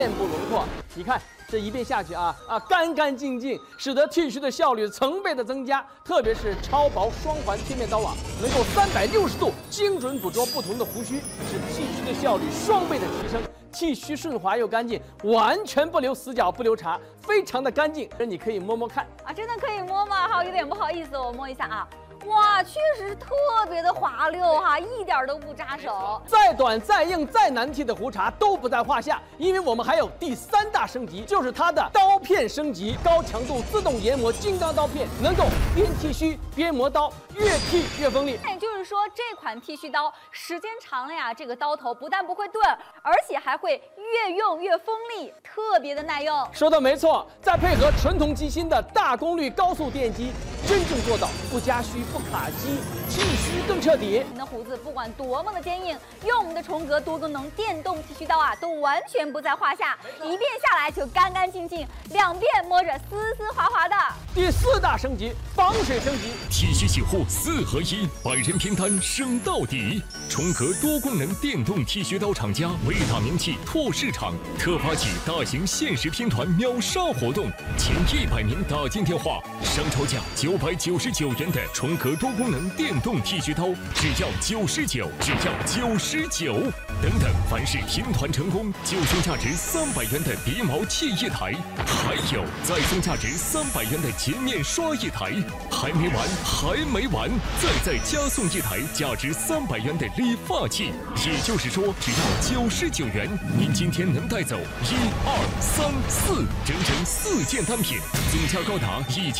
面部轮廓。你看这一遍下去干干净净，使得剃须的效率成倍的增加。特别是超薄双环贴面刀网，能够360度精准捕捉不同的胡须，使剃须的效率双倍的提升。剃须顺滑又干净，完全不留死角不留茬，非常的干净。这你可以摸摸看啊，真的可以摸吗？哈，有点不好意思，我摸一下啊。 哇，确实是特别的滑溜哈，一点都不扎手。 再短、再硬、再难剃的胡茬都不在话下，因为我们还有第3大升级，就是它的刀片升级，高强度自动研磨金刚刀片，能够边剃须边磨刀，越剃越锋利。 那也就是说，这款剃须刀时间长了呀，这个刀头不但不会钝，而且还会越用越锋利，特别的耐用。 说的没错，再配合纯铜机芯的大功率高速电机，真正做到不加须。 不卡机，剃须更彻底。 你的胡子不管多么的坚硬，用我们的重格多功能电动剃须刀啊，都完全不在话下。一遍下来就干干净净，2遍摸着丝丝滑滑的。 第4大升级，防水升级， 剃须洗护4合1，百人拼单升到底。重格多功能电动剃须刀厂家为打名气、拓市场，特发起大型限时拼团秒杀活动，前100名打进电话，商超价999元的重格多功能电动剃须刀只要99，只要99。等等，凡是拼团成功，就送价值300元的鼻毛器1台，还有再送价值300元的洁面刷1台。还没完，还没完，再加送1台价值300元的理发器。也就是说，只要99元，您今天能带走1、2、3、4，整4件单品，总价高达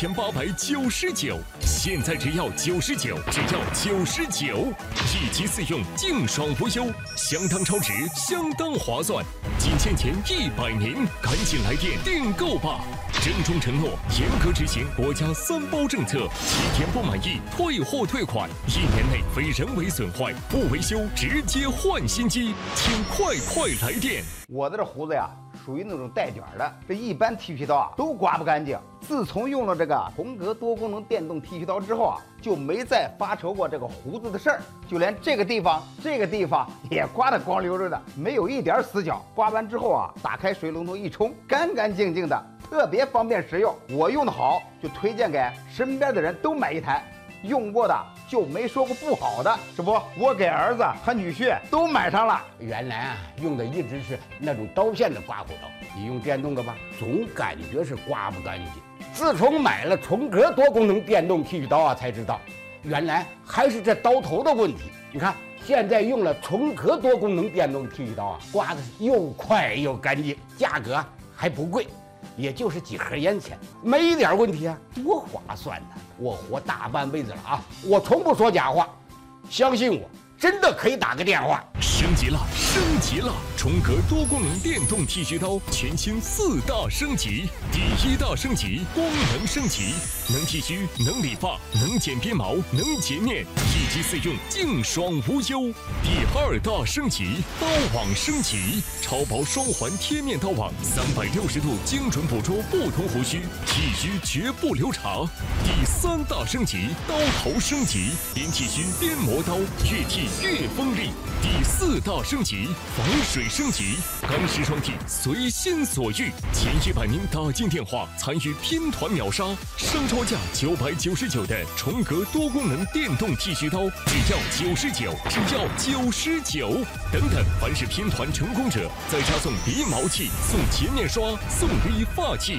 1899。现在只要99，只要99，1机4用，净爽无忧，相当超值，相当划算。仅限前100名，赶紧来电订购吧！郑重承诺，严格执行国家3包政策，7天不满意退货退款，1年内非人为损坏不维修直接换新机，请快来电！ 我的这胡子呀，属于那种带卷的，这一般剃须刀啊都刮不干净。自从用了这个重格多功能电动剃须刀之后啊，就没再发愁过这个胡子的事儿，就连这个地方也刮得光溜溜的，没有一点死角。刮完之后啊，打开水龙头一冲，干干净净的，特别方便实用。我用的好，就推荐给身边的人都买1台。用过的就没说过不好的，是不？我给儿子和女婿都买上了。 原来啊，用的一直是那种刀片的刮胡刀，你用电动的吧，总感觉是刮不干净。自从买了重格多功能电动剃须刀啊，才知道原来还是这刀头的问题。你看，现在用了重格多功能电动剃须刀啊，刮的又快又干净，价格还不贵。也就是几盒烟钱，没一点问题啊，多划算呢！我活大半辈子了啊，我从不说假话，相信我，真的可以打个电话。 升级了，升级了！重格多功能电动剃须刀全新4大升级。第1大升级，功能升级，能剃须，能理发，能剪边毛，能洁面，1机4用，净爽无忧。第2大升级，刀网升级，超薄双环贴面刀网，360度精准捕捉不同胡须，剃须绝不留茬。第3大升级，刀头升级，边剃须边磨刀，越剃越锋利。第4大升级，防水升级，干湿双剃随心所欲。前100名打进电话参与拼团秒杀，商超价999的重格多功能电动剃须刀只要99，只要99。等等，凡是拼团成功者，再加送鼻毛器、送洁面刷、送理发器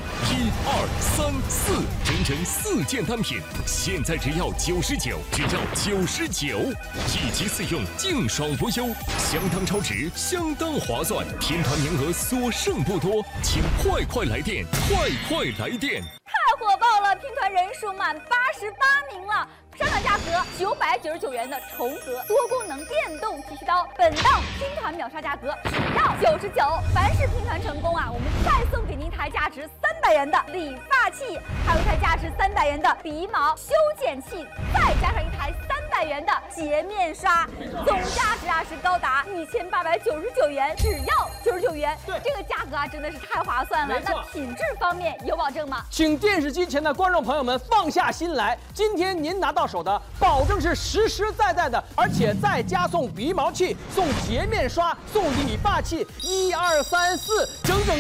，1、2、3、4，整4件单品，现在只要99，只要99，1机4用，净爽无忧，相当超值，相当划算。拼团名额所剩不多，请快来电，快来电！ 太火爆了，拼团人数满88名了。上场价格999元的重格多功能电动剃须刀，本档拼团秒杀价格只要99。凡是拼团成功啊，我们再送给您1台价值300元的理发器，还有1台价值300元的鼻毛修剪器，再加上1台300元的洁面刷，总价值啊是高达1899元，只要99元。 对， 这个价格啊真的是太划算了。那品质方面有保证吗？ 请电视机前的观众朋友们放下心来，今天您拿到手的保证是实实在在的，而且再加送鼻毛器、送洁面刷、送理发器，1、2、3、4，整整